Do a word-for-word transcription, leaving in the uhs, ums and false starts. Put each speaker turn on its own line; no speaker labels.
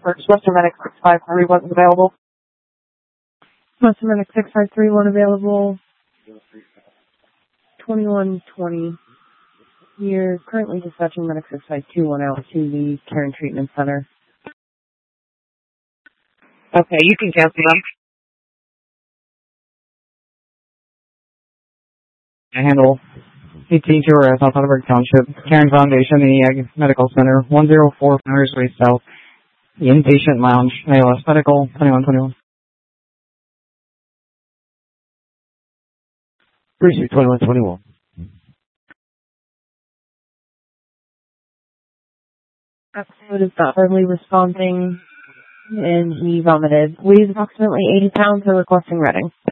First, Western Medic six five three one available.
Western Medic six five three one available. twenty-one twenty. You're currently dispatching Medic six five two one out to the Care and Treatment Center.
Okay, you can cancel them.
I handle eighteen T R S outside of Burke Township, Caring Foundation, the E A G Medical Center, one oh four Founders Way South, the Inpatient Lounge, A L S Medical, twenty-one twenty-one.
Precinct twenty-one twenty-one.
Episode is not verbally responding, and he vomited. Weighs approximately eighty pounds and requesting Reading.